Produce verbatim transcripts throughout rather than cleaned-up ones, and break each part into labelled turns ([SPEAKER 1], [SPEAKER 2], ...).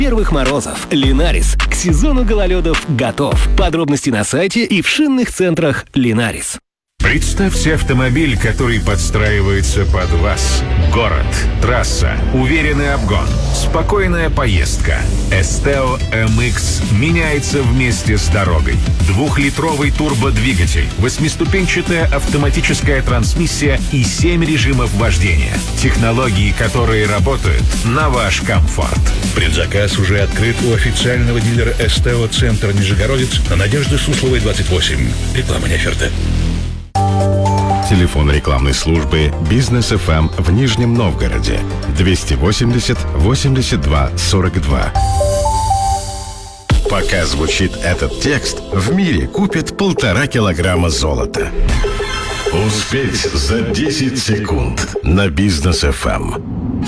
[SPEAKER 1] первых морозов. Линарис к сезону гололедов готов. Подробности на сайте и в шинных центрах Линарис.
[SPEAKER 2] Представьте автомобиль, который подстраивается под вас. Город, трасса, уверенный обгон, спокойная поездка. Esteo эм икс меняется вместе с дорогой. Двухлитровый турбодвигатель, восьмиступенчатая автоматическая трансмиссия и семь режимов вождения. Технологии, которые работают на ваш комфорт.
[SPEAKER 3] Предзаказ уже открыт у официального дилера Esteo Центр Нижегородец на Надежды Сусловой, двадцать восемь. Реклама не оферта.
[SPEAKER 4] Телефон рекламной службы «Бизнес эф эм» в Нижнем Новгороде двести восемьдесят восемьдесят два сорок два. Пока звучит этот текст, в мире купят полтора килограмма золота. Успеть за десять секунд на «Бизнес эф эм».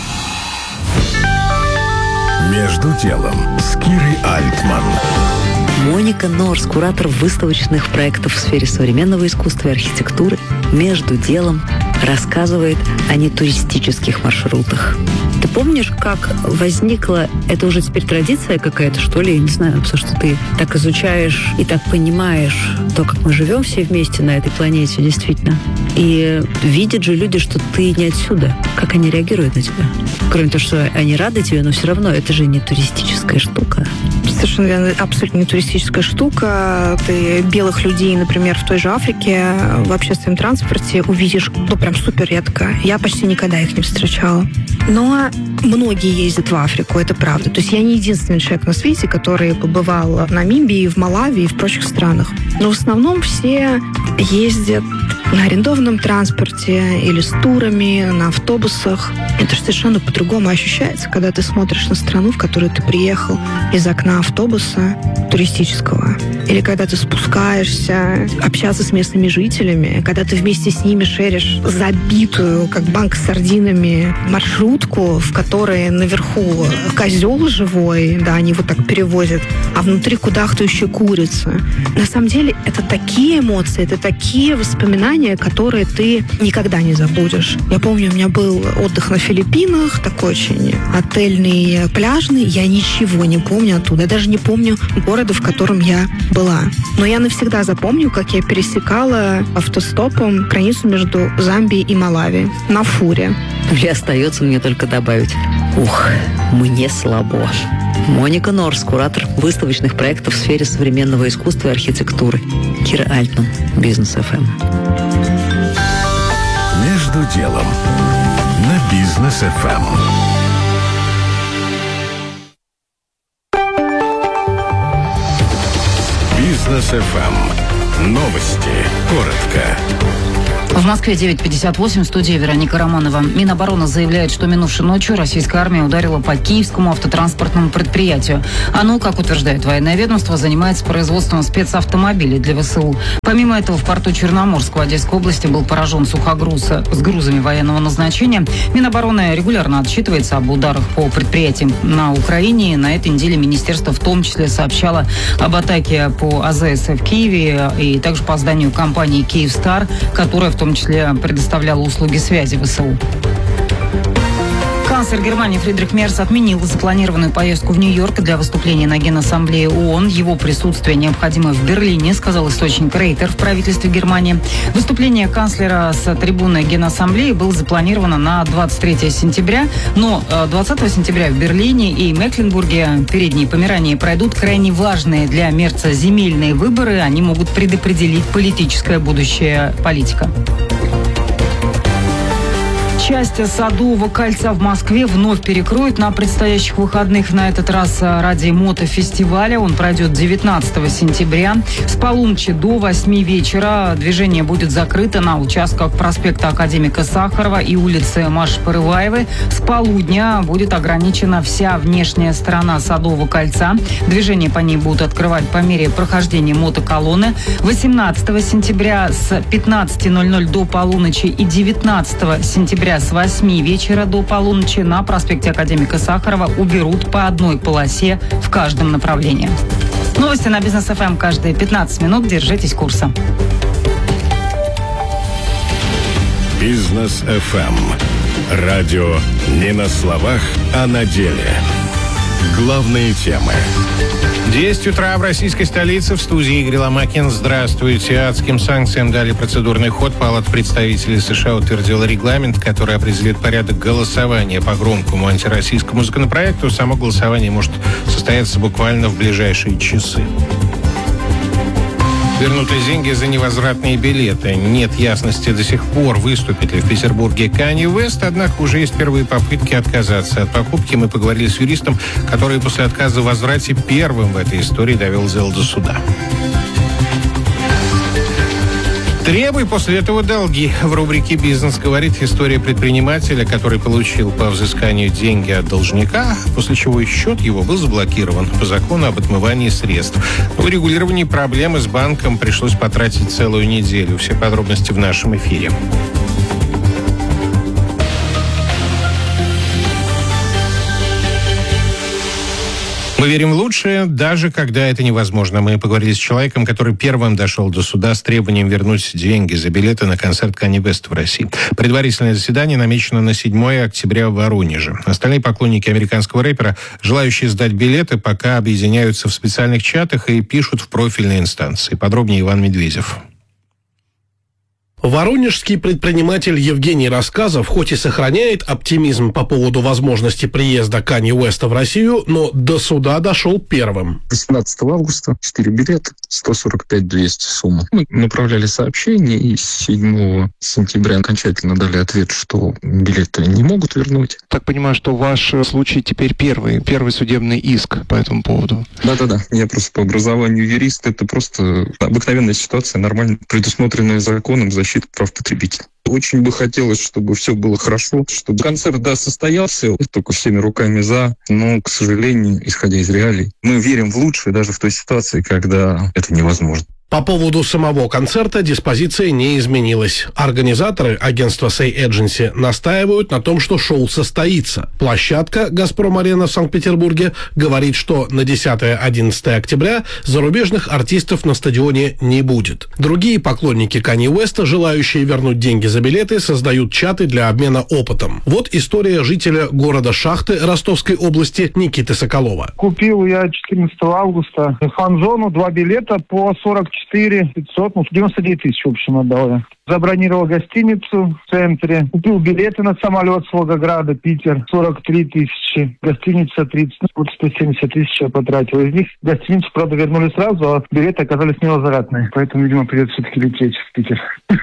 [SPEAKER 4] Между делом с Кирой Альтман.
[SPEAKER 5] Моника Норс, куратор выставочных проектов в сфере современного искусства и архитектуры, между делом рассказывает о нетуристических маршрутах. Ты помнишь, как возникла, это уже теперь традиция какая-то, что ли, я не знаю, потому что ты так изучаешь и так понимаешь то, как мы живем все вместе на этой планете, действительно. И видят же люди, что ты не отсюда. Как они реагируют на тебя? Кроме того, что они рады тебе, но все равно это же не туристическая штука.
[SPEAKER 6] Совершенно верно, абсолютно не туристическая штука. Ты белых людей, например, в той же Африке в общественном транспорте увидишь, ну, прям супер редко. Я почти никогда их не встречала. Но многие ездят в Африку, это правда. То есть я не единственный человек на свете, который побывал в Намибии, в Малави и в прочих странах. Но в основном все ездят на арендованном транспорте или с турами, на автобусах. Это же совершенно по-другому ощущается, когда ты смотришь на страну, в которую ты приехал из окна автобуса туристического. Или когда ты спускаешься, общаться с местными жителями, когда ты вместе с ними шеришь забитую, как банк с сардинами, маршрутку, в которой наверху козел живой, да, они его так перевозят, а внутри кудахтающая курица. На самом деле это такие эмоции, это такие воспоминания, которые ты никогда не забудешь. Я помню, у меня был отдых на Филиппинах, такой очень отельный, пляжный. Я ничего не помню оттуда. Я даже не помню города, в котором я была. Но я навсегда запомню, как я пересекала автостопом границу между Замбией и Малави на фуре.
[SPEAKER 5] И остается мне только добавить: ух, мне слабо. Моника Норс, куратор выставочных проектов в сфере современного искусства и архитектуры. Кира Альтман, «Бизнес эф эм».
[SPEAKER 4] Между делом на «Бизнес эф эм». «Бизнес эф эм». Новости. Коротко.
[SPEAKER 7] В Москве девять пятьдесят восемь, в студии Вероника Романова. Минобороны заявляет, что минувшей ночью российская армия ударила по киевскому автотранспортному предприятию. Оно, как утверждает военное ведомство, занимается производством спецавтомобилей для вэ эс у. Помимо этого, в порту Черноморского Одесской области был поражен сухогруз с грузами военного назначения. Минобороны регулярно отчитывается об ударах по предприятиям на Украине. На этой неделе министерство в том числе сообщало об атаке по а зэ эс в Киеве и также по зданию компании «Киевстар», которая в том числе предоставляла услуги связи вэ эс у. Канцлер Германии Фридрих Мерц отменил запланированную поездку в Нью-Йорк для выступления на Генассамблее ООН. Его присутствие необходимо в Берлине, сказал источник Рейтер в правительстве Германии. Выступление канцлера с трибуны Генассамблеи было запланировано на двадцать третьего сентября, но двадцатого сентября в Берлине и Мекленбурге, Передней Померании, пройдут крайне важные для Мерца земельные выборы. Они могут предопределить политическое будущее политика. Часть Садового кольца в Москве вновь перекроют на предстоящих выходных. На этот раз ради мотофестиваля. Он пройдет девятнадцатого сентября. С полуночи до восьми вечера движение будет закрыто на участках проспекта Академика Сахарова и улицы Маши Порываевой. С полудня будет ограничена вся внешняя сторона Садового кольца. Движение по ней будут открывать по мере прохождения мотоколонны. восемнадцатого сентября с пятнадцати ноль-ноль до полуночи и девятнадцатого сентября с восьми вечера до полуночи на проспекте Академика Сахарова уберут по одной полосе в каждом направлении. Новости на Бизнес эф эм каждые пятнадцать минут. Держитесь курса.
[SPEAKER 4] Бизнес эф эм. Радио не на словах, а на деле. Главные темы.
[SPEAKER 8] десять утра в российской столице. В студии Игорь Ломакин. Здравствуйте. Адским санкциям дали процедурный ход. Палата представителей США утвердила регламент, который определит порядок голосования по громкому антироссийскому законопроекту. Само голосование может состояться буквально в ближайшие часы. Вернут ли деньги за невозвратные билеты? Нет ясности до сих пор, выступит ли в Петербурге Канье Уэст, однако уже есть первые попытки отказаться от покупки. Мы поговорили с юристом, который после отказа в возврате первым в этой истории довел дело до суда. Требуй после этого долги. В рубрике «Бизнес» говорит история предпринимателя, который получил по взысканию деньги от должника, после чего и счет его был заблокирован по закону об отмывании средств. В урегулировании проблемы с банком пришлось потратить целую неделю. Все подробности в нашем эфире. Мы верим в лучшее, даже когда это невозможно. Мы поговорили с человеком, который первым дошел до суда с требованием вернуть деньги за билеты на концерт Канье Уэста в России. Предварительное заседание намечено на седьмое октября в Воронеже. Остальные поклонники американского рэпера, желающие сдать билеты, пока объединяются в специальных чатах и пишут в профильные инстанции. Подробнее Иван Медведев.
[SPEAKER 9] Воронежский предприниматель Евгений Рассказов хоть и сохраняет оптимизм по поводу возможности приезда Канье Уэста в Россию, но до суда дошел первым.
[SPEAKER 10] восемнадцатого августа четыре билета, сто сорок пять двести сумма. Мы направляли сообщение, и седьмого сентября окончательно дали ответ, что билеты не могут вернуть.
[SPEAKER 11] Так понимаю, что ваш случай теперь первый, первый судебный иск по этому поводу.
[SPEAKER 10] Да-да-да, я просто по образованию юрист, это просто обыкновенная ситуация, нормально предусмотренная законом защита прав потребителя. Очень бы хотелось, чтобы все было хорошо, чтобы концерт, да, состоялся, только всеми руками за, но, к сожалению, исходя из реалий, мы верим в лучшее даже в той ситуации, когда это невозможно.
[SPEAKER 9] По поводу самого концерта диспозиция не изменилась. Организаторы, агентства Say Agency, настаивают на том, что шоу состоится. Площадка «Газпром-арена» в Санкт-Петербурге говорит, что на десятое-одиннадцатое октября зарубежных артистов на стадионе не будет. Другие поклонники Канье Уэста, желающие вернуть деньги за билеты, создают чаты для обмена опытом. Вот история жителя города Шахты Ростовской области Никиты Соколова.
[SPEAKER 12] Купил я четырнадцатого августа фан-зону, два билета по сорок четыре пятьсот, ну, девяносто девять тысяч, в общем, отдал я. Забронировал гостиницу в центре. Купил билеты на самолет с Волгограда, Питер, сорок три тысячи. Гостиница тридцать, ну, вот сто семьдесят тысяч я потратил. Из них гостиницу, правда, вернули сразу, а билеты оказались невозвратные. Поэтому, видимо, придется все-таки лететь в Питер.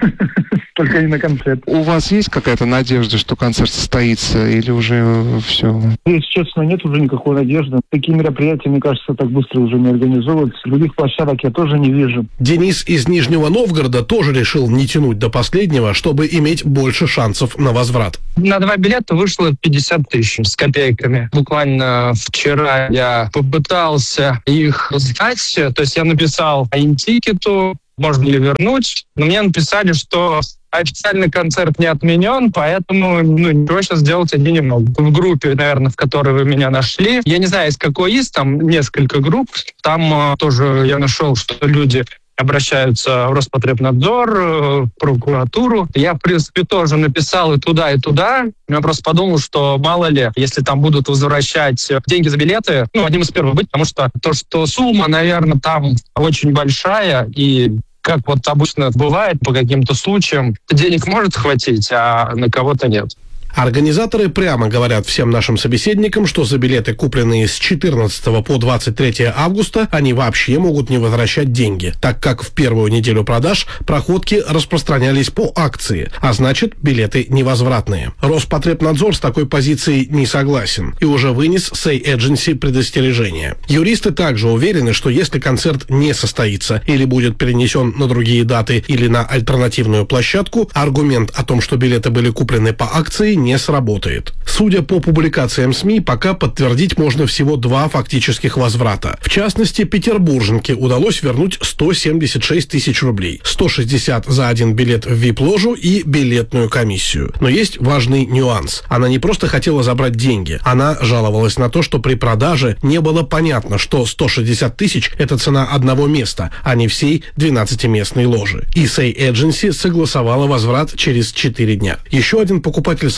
[SPEAKER 12] Только не на концерт.
[SPEAKER 11] У вас есть какая-то надежда, что концерт состоится, или уже все?
[SPEAKER 12] Если честно, нет уже никакой надежды. Такие мероприятия, мне кажется, так быстро уже не организовываются. Других площадок я тоже не вижу.
[SPEAKER 9] Денис из Нижнего Новгорода тоже решил не тянуть до последнего, чтобы иметь больше шансов на возврат.
[SPEAKER 13] На два билета вышло пятьдесят тысяч с копейками. Буквально вчера я попытался их сдать. То есть я написал интикету, можно ли вернуть. Но мне написали, что официальный концерт не отменен, поэтому ну, ничего сейчас сделать они не могут. В группе, наверное, в которой вы меня нашли, я не знаю, из какой есть, там несколько групп. Там э, тоже я нашел, что люди обращаются в Роспотребнадзор, в прокуратуру. Я, в принципе, тоже написал и туда, и туда. Я просто подумал, что мало ли, если там будут возвращать деньги за билеты, ну, одним из первых быть, потому что то, что сумма, наверное, там очень большая, и как вот обычно бывает по каким-то случаям, денег может хватить, а на кого-то нет.
[SPEAKER 9] Организаторы прямо говорят всем нашим собеседникам, что за билеты, купленные с четырнадцатого по двадцать третье августа, они вообще могут не возвращать деньги, так как в первую неделю продаж проходки распространялись по акции, а значит, билеты невозвратные. Роспотребнадзор с такой позицией не согласен и уже вынес Say Agency предостережение. Юристы также уверены, что если концерт не состоится или будет перенесен на другие даты или на альтернативную площадку, аргумент о том, что билеты были куплены по акции, не сработает. Судя по публикациям СМИ, пока подтвердить можно всего два фактических возврата. В частности, петербурженке удалось вернуть сто семьдесят шесть тысяч рублей, сто шестьдесят за один билет в ви ай пи-ложу и билетную комиссию. Но есть важный нюанс. Она не просто хотела забрать деньги, она жаловалась на то, что при продаже не было понятно, что сто шестьдесят тысяч – это цена одного места, а не всей двенадцатиместной ложи. И Say Agency согласовала возврат через четыре дня. Еще один покупатель сообщил,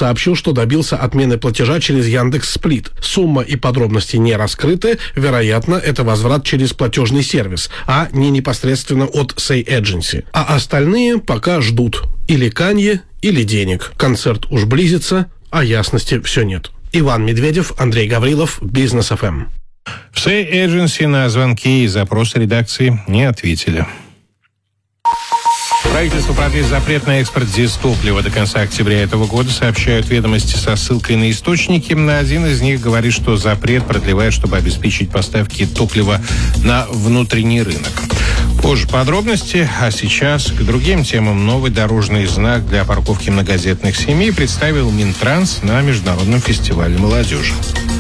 [SPEAKER 9] сообщил, что добился отмены платежа через Яндекс.Сплит. Сумма и подробности не раскрыты. Вероятно, это возврат через платежный сервис, а не непосредственно от Say Agency. А остальные пока ждут. Или Канье, или денег. Концерт уж близится, а ясности все нет. Иван Медведев, Андрей Гаврилов, Бизнес эф эм.
[SPEAKER 8] В Say Agency на звонки и запросы редакции не ответили. Правительство продлит запрет на экспорт дизтоплива до конца октября этого года, сообщают «Ведомости» со ссылкой на источники. Один из них говорит, что запрет продлевает, чтобы обеспечить поставки топлива на внутренний рынок. Позже подробности, а сейчас к другим темам. Новый дорожный знак для парковки многодетных семей представил Минтранс на Международном фестивале молодежи.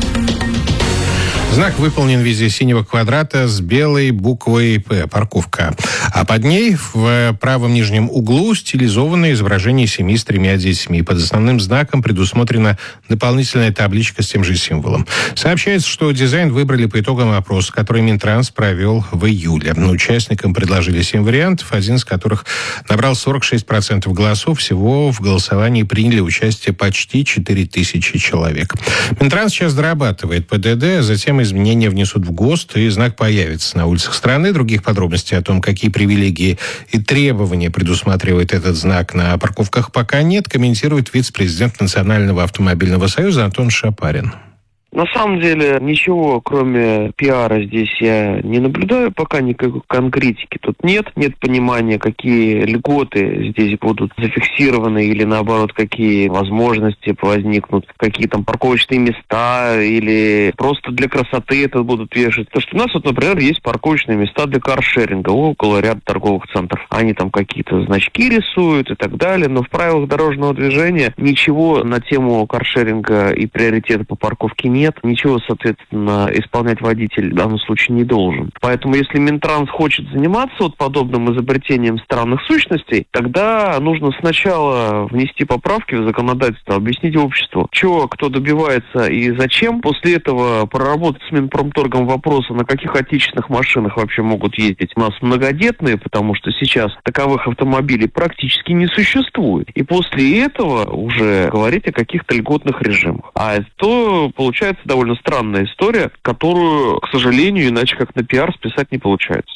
[SPEAKER 8] Знак выполнен в виде синего квадрата с белой буквой «П» – парковка. А под ней в правом нижнем углу стилизованное изображение семьи с тремя детьми. Под основным знаком предусмотрена дополнительная табличка с тем же символом. Сообщается, что дизайн выбрали по итогам опроса, который Минтранс провел в июле. Участникам предложили семь вариантов, один из которых набрал сорок шесть процентов голосов. Всего в голосовании приняли участие почти четыре тысячи человек. Минтранс сейчас дорабатывает ПДД, затем изменения внесут в ГОСТ, и знак появится на улицах страны. Других подробностей о том, какие привилегии и требования предусматривает этот знак на парковках, пока нет, комментирует вице-президент Национального автомобильного союза Антон Шапарин.
[SPEAKER 14] На самом деле ничего, кроме пиара, здесь я не наблюдаю, пока никакой конкретики тут нет. Нет понимания, какие льготы здесь будут зафиксированы или, наоборот, какие возможности возникнут, какие там парковочные места или просто для красоты это будут вешать. Потому что у нас вот, например, есть парковочные места для каршеринга около ряда торговых центров. Они там какие-то значки рисуют и так далее, но в правилах дорожного движения ничего на тему каршеринга и приоритета по парковке нет. Нет, ничего, соответственно, исполнять водитель в данном случае не должен. Поэтому, если Минтранс хочет заниматься вот подобным изобретением странных сущностей, тогда нужно сначала внести поправки в законодательство, объяснить обществу, чего, кто добивается и зачем. После этого проработать с Минпромторгом вопросы, на каких отечественных машинах вообще могут ездить у нас многодетные, потому что сейчас таковых автомобилей практически не существует. И после этого уже говорить о каких-то льготных режимах. А то получается довольно странная история, которую, к сожалению, иначе как на пиар списать не получается.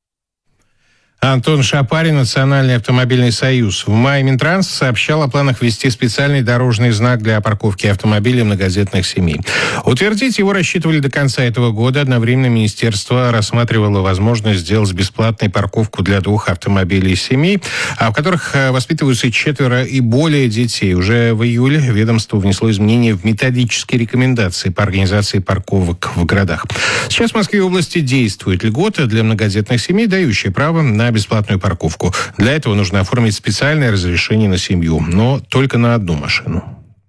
[SPEAKER 8] Антон Шапарин, Национальный автомобильный союз. В мае Минтранс сообщал о планах ввести специальный дорожный знак для парковки автомобилей многодетных семей. Утвердить его рассчитывали до конца этого года. Одновременно министерство рассматривало возможность сделать бесплатной парковку для двух автомобилей семей, в которых воспитываются четверо и более детей. Уже в июле ведомство внесло изменения в методические рекомендации по организации парковок в городах. Сейчас в Москве и области действует льгота для многодетных семей, дающая право на бесплатную парковку. Для этого нужно оформить специальное разрешение на семью, но только на одну машину.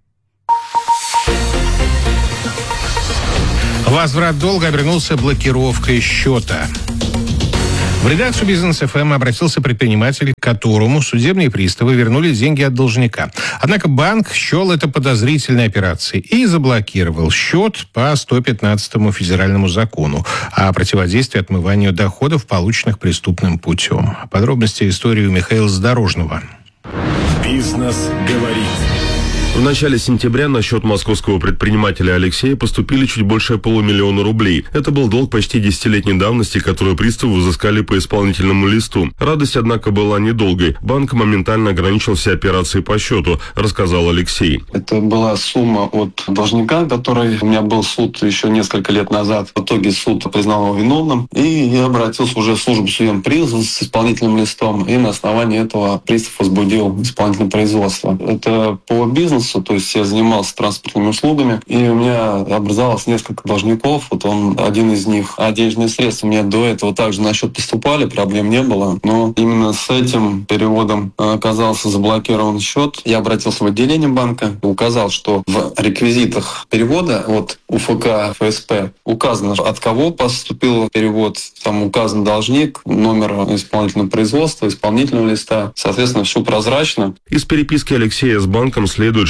[SPEAKER 8] Возврат долга обернулся блокировкой счета. В редакцию Бизнес эф эм обратился предприниматель, которому судебные приставы вернули деньги от должника. Однако банк счел это подозрительной операцией и заблокировал счет по сто пятнадцатому федеральному закону о противодействии отмыванию доходов, полученных преступным путем. Подробности истории у Михаила Задорожного.
[SPEAKER 4] Бизнес говорит.
[SPEAKER 15] В начале сентября на счет московского предпринимателя Алексея поступили чуть больше полумиллиона рублей. Это был долг почти десятилетней давности, который приставы взыскали по исполнительному листу. Радость, однако, была недолгой. Банк моментально ограничил все операции по счету, рассказал Алексей.
[SPEAKER 16] Это была сумма от должника, который у меня был суд еще несколько лет назад. В итоге суд признал его виновным, и я обратился уже в службу судебного пристава с исполнительным листом, и на основании этого пристав возбудил исполнительное производство. Это по бизнесу. То есть я занимался транспортными услугами, и у меня образовалось несколько должников. Вот он один из них. А денежные средства у меня до этого также на счет поступали, проблем не было. Но именно с этим переводом оказался заблокирован счет. Я обратился в отделение банка, указал, что в реквизитах перевода от УФК ФСП указано, от кого поступил перевод, там указан должник, номер исполнительного производства, исполнительного листа. Соответственно, все прозрачно.
[SPEAKER 15] Из переписки Алексея с банком следует,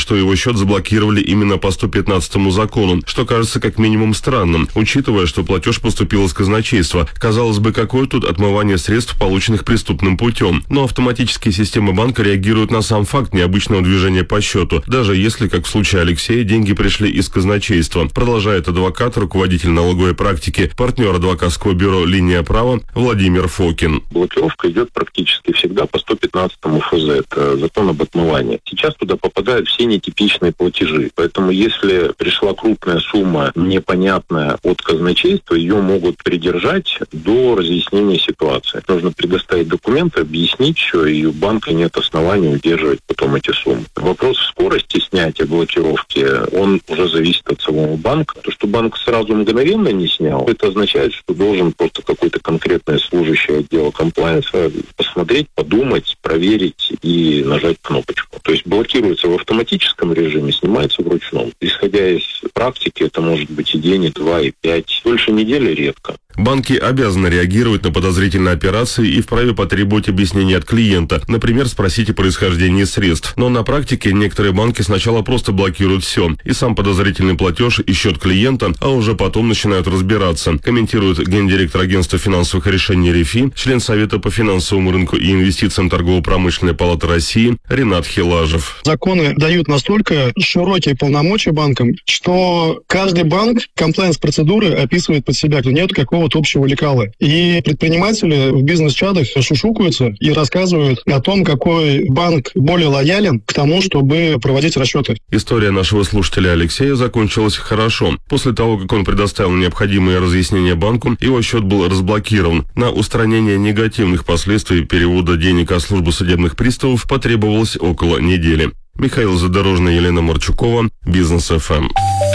[SPEAKER 15] что его счет заблокировали именно по сто пятнадцатому закону, что кажется как минимум странным, учитывая, что платеж поступил из казначейства. Казалось бы, какое тут отмывание средств, полученных преступным путем. Но автоматические системы банка реагируют на сам факт необычного движения по счету, даже если, как в случае Алексея, деньги пришли из казначейства. Продолжает адвокат, руководитель налоговой практики, партнер адвокатского бюро «Линия права» Владимир Фокин.
[SPEAKER 17] Блокировка идет практически всегда по сто пятнадцатому эф зэ, это закон об отмывании. Сейчас туда попадают все нетипичные платежи, поэтому если пришла крупная сумма непонятная от казначейства, ее могут придержать до разъяснения ситуации. Нужно предоставить документы, объяснить все, и у банка нет оснований удерживать потом эти суммы. Вопрос скорости снятия блокировки, он уже зависит от самого банка. То, что банк сразу мгновенно не снял, это означает, что должен просто какой-то конкретный служащий отдела комплайенса посмотреть, подумать, проверить и нажать кнопочку. То есть блокируется в автоматическом режиме, снимается вручную. Исходя из практики, это может быть и день, и два, и пять. Дольше недели редко.
[SPEAKER 15] Банки обязаны реагировать на подозрительные операции и вправе потребовать объяснений от клиента, например, спросить о происхождении средств. Но на практике некоторые банки сначала просто блокируют все, и сам подозрительный платеж, и счет клиента, а уже потом начинают разбираться, комментирует гендиректор агентства финансовых решений РИФИ, член Совета по финансовому рынку и инвестициям Торгово-промышленной палаты России Ренат Хилажев.
[SPEAKER 18] Законы дают настолько широкие полномочия банкам, что каждый банк комплайенс-процедуры описывает под себя. Нет какого общего лекала. И предприниматели в бизнес-чатах шушукаются и рассказывают о том, какой банк более лоялен к тому, чтобы проводить расчеты.
[SPEAKER 15] История нашего слушателя Алексея закончилась хорошо. После того, как он предоставил необходимые разъяснения банку, его счет был разблокирован. На устранение негативных последствий перевода денег от службы судебных приставов потребовалось около недели. Михаил Задорожный, Елена Марчукова, Бизнес эф эм.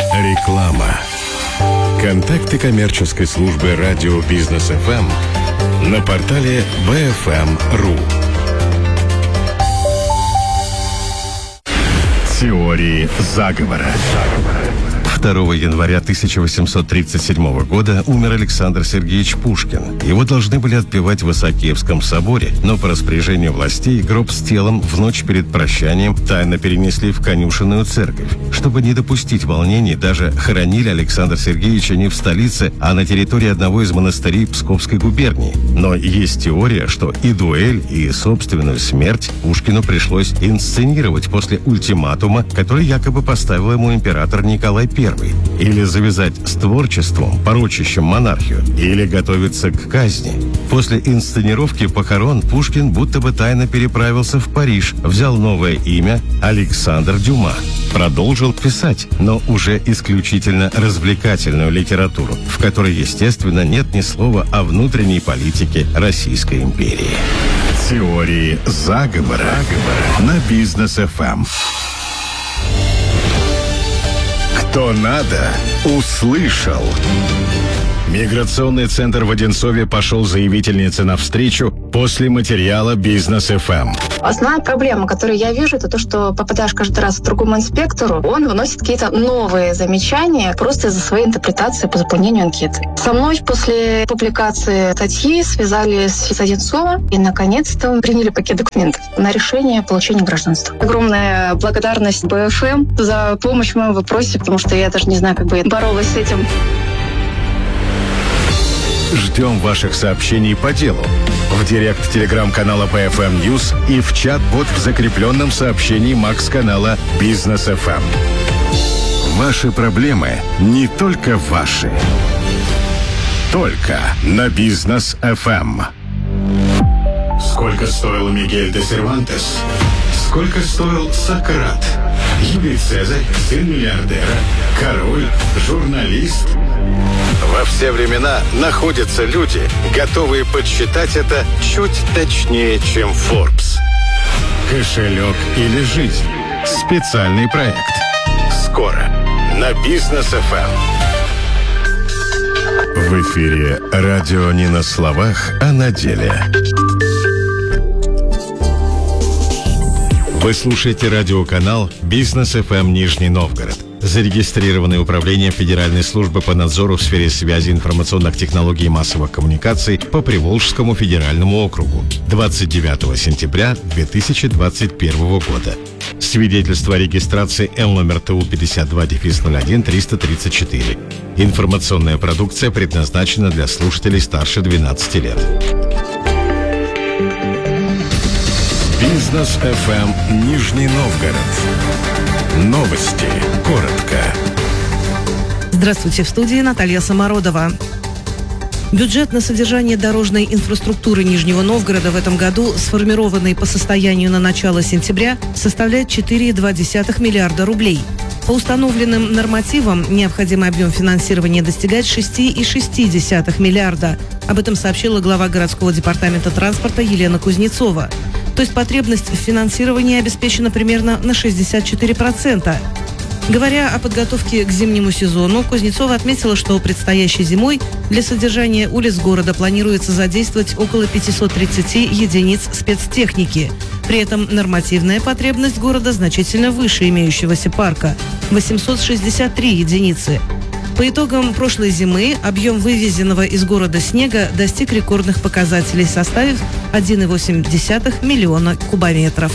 [SPEAKER 4] Реклама. Контакты коммерческой службы радио Бизнес эф эм на портале би эф эм точка ру. Теории заговора. второго января тысяча восемьсот тридцать седьмого года умер Александр Сергеевич Пушкин. Его должны были отпевать в Исаакиевском соборе, но по распоряжению властей гроб с телом в ночь перед прощанием тайно перенесли в конюшенную церковь. Чтобы не допустить волнений, даже хоронили Александра Сергеевича не в столице, а на территории одного из монастырей Псковской губернии. Но есть теория, что и дуэль, и собственную смерть Пушкину пришлось инсценировать после ультиматума, который якобы поставил ему император Николай Первый. Или завязать с творчеством, порочащим монархию, или готовиться к казни. После инсценировки похорон Пушкин будто бы тайно переправился в Париж, взял новое имя Александр Дюма. Продолжил писать, но уже исключительно развлекательную литературу, в которой, естественно, нет ни слова о внутренней политике Российской империи. Теории заговора на Бизнес эф эм. Кто надо, услышал. Миграционный центр в Одинцове пошел заявительнице навстречу после материала Бизнес эф эм.
[SPEAKER 19] Основная проблема, которую я вижу, это то, что попадаешь каждый раз к другому инспектору, он выносит какие-то новые замечания просто из-за своей интерпретации по заполнению анкеты. Со мной после публикации статьи связались с Одинцова и, наконец-то, приняли пакет документов на решение получения гражданства. Огромная благодарность бэ эф эм за помощь в моем вопросе, потому что я даже не знаю, как бы я боролась с этим.
[SPEAKER 4] Ждем ваших сообщений по делу в директ телеграм-канала пэ эф эм News и в чат-бот в закрепленном сообщении Макс-канала Бизнес эф эм. Ваши проблемы не только ваши. Только на Бизнес эф эм. Сколько стоил Мигель де Сервантес? Сколько стоил Сократ? Юлий Цезарь, сын миллиардера, король, журналист. Во все времена находятся люди, готовые подсчитать это чуть точнее, чем Forbes. Кошелек или жизнь? Специальный проект. Скоро на Бизнес эф эм. В эфире радио не на словах, а на деле. Вы слушаете радиоканал Бизнес эф эм Нижний Новгород. зарегистрированный Управлением Федеральной службы по надзору в сфере связи, информационных технологий и массовых коммуникаций по Приволжскому федеральному округу двадцать девятого сентября две тысячи двадцать первого года. Свидетельство о регистрации Л номер ТУ пятьдесят два ноль один триста тридцать четыре. Информационная продукция предназначена для слушателей старше двенадцати лет.
[SPEAKER 2] Бизнес эф эм Нижний Новгород. Новости. Коротко.
[SPEAKER 20] Здравствуйте, в студии Наталья Самородова. Бюджет на содержание дорожной инфраструктуры Нижнего Новгорода в этом году, сформированный по состоянию на начало сентября, составляет четыре целых две десятых миллиарда рублей. По установленным нормативам необходимый объем финансирования достигает шесть целых шесть десятых миллиарда. Об этом сообщила глава городского департамента транспорта Елена Кузнецова. То есть потребность в финансировании обеспечена примерно на шестьдесят четыре процента. Говоря о подготовке к зимнему сезону, Кузнецова отметила, что предстоящей зимой для содержания улиц города планируется задействовать около пятьсот тридцать единиц спецтехники. При этом нормативная потребность города значительно выше имеющегося парка – восемьсот шестьдесят три единицы. По итогам прошлой зимы объем вывезенного из города снега достиг рекордных показателей, составив один целых восемь десятых миллиона кубометров.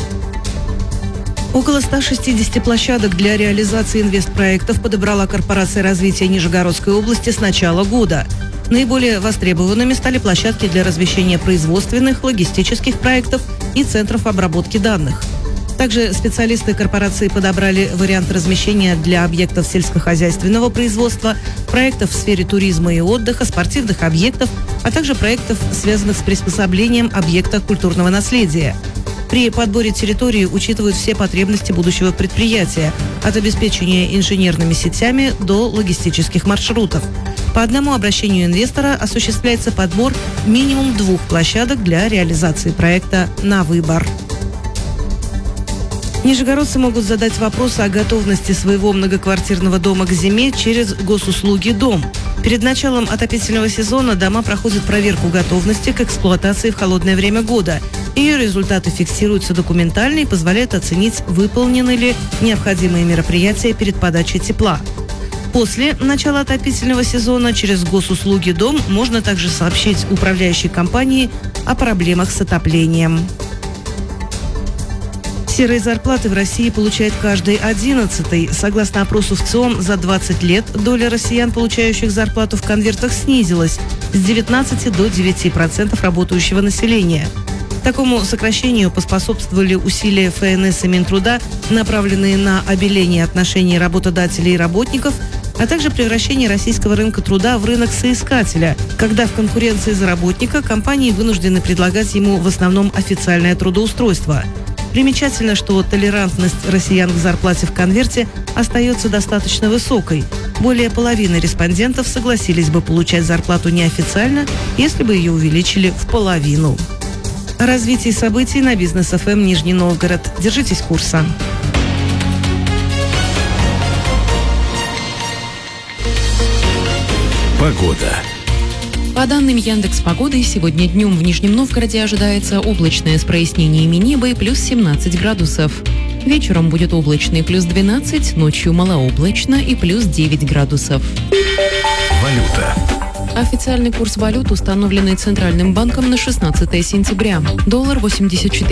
[SPEAKER 20] Около ста шестидесяти площадок для реализации инвестпроектов подобрала Корпорация развития Нижегородской области с начала года. Наиболее востребованными стали площадки для размещения производственных, логистических проектов и центров обработки данных. Также специалисты корпорации подобрали вариант размещения для объектов сельскохозяйственного производства, проектов в сфере туризма и отдыха, спортивных объектов, а также проектов, связанных с приспособлением объекта культурного наследия. При подборе территории учитывают все потребности будущего предприятия, от обеспечения инженерными сетями до логистических маршрутов. По одному обращению инвестора осуществляется подбор минимум двух площадок для реализации проекта на выбор. Нижегородцы могут задать вопросы о готовности своего многоквартирного дома к зиме через госуслуги «Дом». Перед началом отопительного сезона дома проходят проверку готовности к эксплуатации в холодное время года. Ее результаты фиксируются документально и позволяют оценить, выполнены ли необходимые мероприятия перед подачей тепла. После начала отопительного сезона через госуслуги «Дом» можно также сообщить управляющей компании о проблемах с отоплением. Серые зарплаты в России получает каждый одиннадцатый. Согласно опросу в ЦИОМ, за двадцать лет доля россиян, получающих зарплату в конвертах, снизилась с девятнадцати до девяти процентов работающего населения. Такому сокращению поспособствовали усилия эф эн эс и Минтруда, направленные на обеление отношений работодателей и работников, а также превращение российского рынка труда в рынок соискателя, когда в конкуренции за работника компании вынуждены предлагать ему в основном официальное трудоустройство. Примечательно, что толерантность россиян к зарплате в конверте остается достаточно высокой. Более половины респондентов согласились бы получать зарплату неофициально, если бы ее увеличили в половину. О развитии событий на Бизнес эф эм Нижний Новгород. Держитесь курса.
[SPEAKER 2] Погода.
[SPEAKER 21] По данным Яндекс.Погоды, сегодня днем в Нижнем Новгороде ожидается облачное с прояснениями неба и плюс семнадцать градусов. Вечером будет облачно и плюс двенадцать, ночью малооблачно и плюс девять градусов.
[SPEAKER 2] Валюта.
[SPEAKER 21] Официальный курс валют, установленный Центральным банком на шестнадцатое сентября. Доллар восемьдесят четыре